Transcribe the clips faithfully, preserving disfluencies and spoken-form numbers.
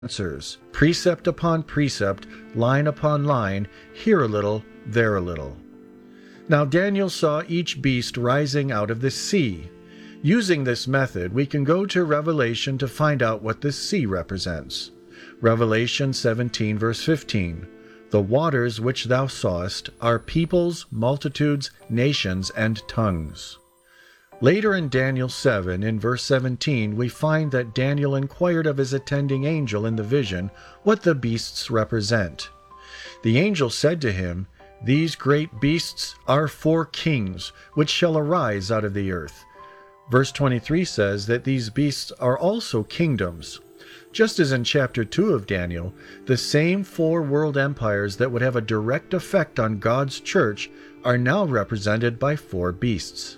answers, precept upon precept, line upon line, here a little, there a little. Now Daniel saw each beast rising out of the sea. Using this method, we can go to Revelation to find out what the sea represents. Revelation seventeen, verse fifteen. The waters which thou sawest are peoples, multitudes, nations, and tongues. Later in Daniel seven, in verse seventeen, we find that Daniel inquired of his attending angel in the vision what the beasts represent. The angel said to him, These great beasts are four kings, which shall arise out of the earth. Verse twenty-three says that these beasts are also kingdoms. Just as in chapter two of Daniel, the same four world empires that would have a direct effect on God's church are now represented by four beasts.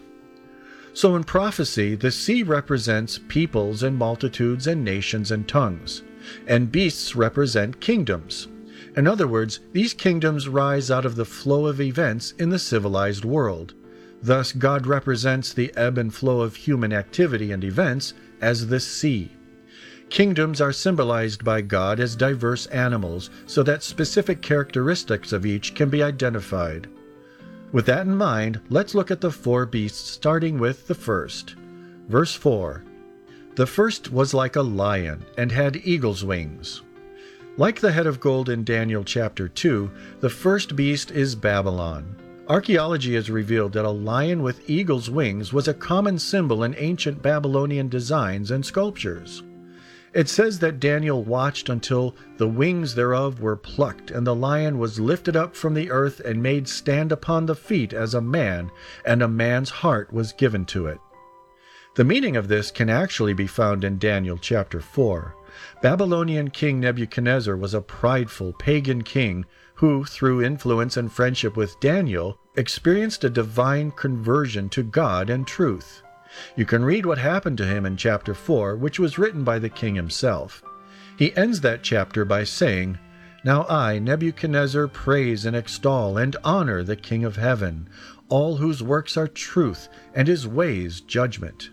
So in prophecy, the sea represents peoples and multitudes and nations and tongues, and beasts represent kingdoms. In other words, these kingdoms rise out of the flow of events in the civilized world. Thus, God represents the ebb and flow of human activity and events as the sea. Kingdoms are symbolized by God as diverse animals, so that specific characteristics of each can be identified. With that in mind, let's look at the four beasts, starting with the first. Verse four. The first was like a lion, and had eagle's wings. Like the head of gold in Daniel chapter two, the first beast is Babylon. Archaeology has revealed that a lion with eagle's wings was a common symbol in ancient Babylonian designs and sculptures. It says that Daniel watched until the wings thereof were plucked, and the lion was lifted up from the earth and made stand upon the feet as a man, and a man's heart was given to it. The meaning of this can actually be found in Daniel chapter four. Babylonian king Nebuchadnezzar was a prideful pagan king who, through influence and friendship with Daniel, experienced a divine conversion to God and truth. You can read what happened to him in chapter four, which was written by the king himself. He ends that chapter by saying, Now I, Nebuchadnezzar, praise and extol and honor the King of heaven, all whose works are truth, and his ways judgment.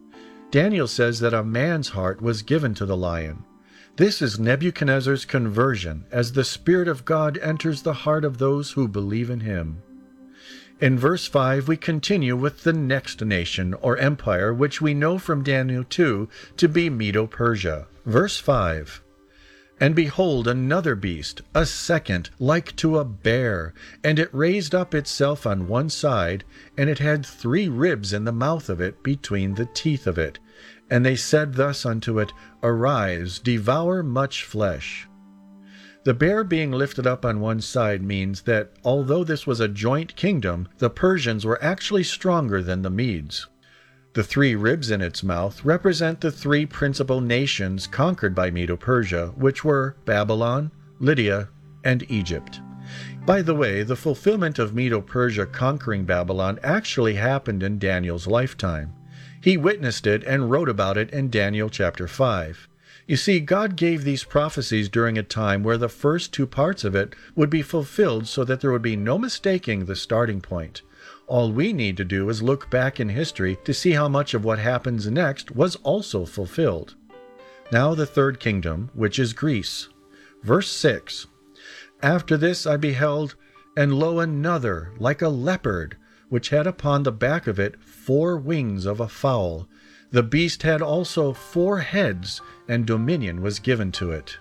Daniel says that a man's heart was given to the lion. This is Nebuchadnezzar's conversion, as the Spirit of God enters the heart of those who believe in him. In verse five, we continue with the next nation or empire, which we know from Daniel two to be Medo-Persia. Verse five. And behold, another beast, a second, like to a bear, and it raised up itself on one side, and it had three ribs in the mouth of it between the teeth of it. And they said thus unto it, Arise, devour much flesh. The bear being lifted up on one side means that, although this was a joint kingdom, the Persians were actually stronger than the Medes. The three ribs in its mouth represent the three principal nations conquered by Medo-Persia, which were Babylon, Lydia, and Egypt. By the way, the fulfillment of Medo-Persia conquering Babylon actually happened in Daniel's lifetime. He witnessed it and wrote about it in Daniel chapter five. You see, God gave these prophecies during a time where the first two parts of it would be fulfilled so that there would be no mistaking the starting point. All we need to do is look back in history to see how much of what happens next was also fulfilled. Now the third kingdom, which is Greece. Verse six. After this I beheld, and lo, another, like a leopard, which had upon the back of it four wings of a fowl. The beast had also four heads, and dominion was given to it.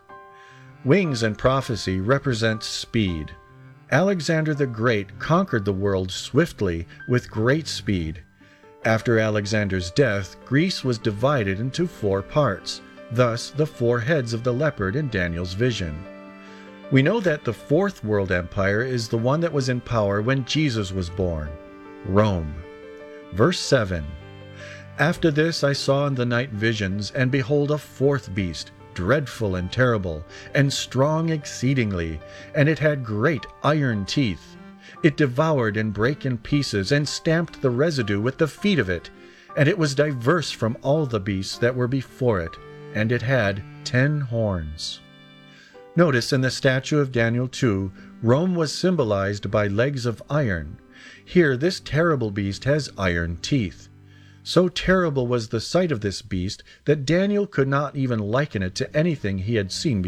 Wings in prophecy represent speed. Alexander the Great conquered the world swiftly with great speed. After Alexander's death, Greece was divided into four parts, thus the four heads of the leopard in Daniel's vision. We know that the fourth world empire is the one that was in power when Jesus was born, Rome. Verse seven. After this I saw in the night visions, and behold a fourth beast, dreadful and terrible, and strong exceedingly, and it had great iron teeth. It devoured and brake in pieces, and stamped the residue with the feet of it, and it was diverse from all the beasts that were before it, and it had ten horns. Notice in the statue of Daniel two, Rome was symbolized by legs of iron. Here this terrible beast has iron teeth. So terrible was the sight of this beast that Daniel could not even liken it to anything he had seen